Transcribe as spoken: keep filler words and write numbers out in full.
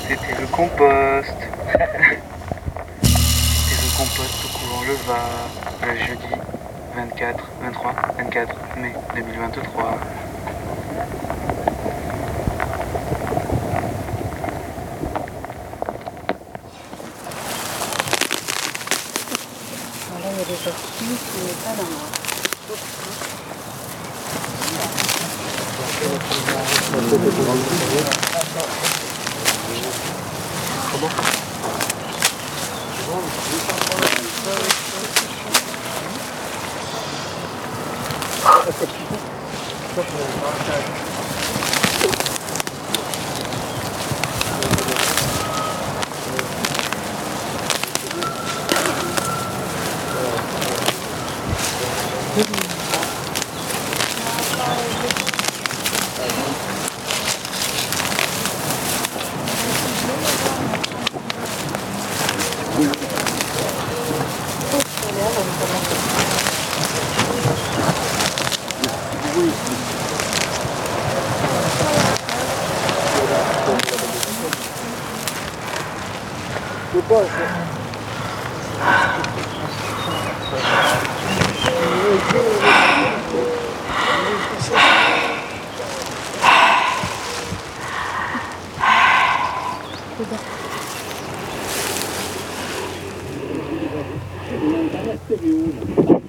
C'était le compost. C'était le compost au couvent Le Var, le jeudi vingt-quatre, vingt-trois, vingt-quatre mai deux mille vingt-trois. Voilà, il y a des orties qui n'est pas dans la... Non,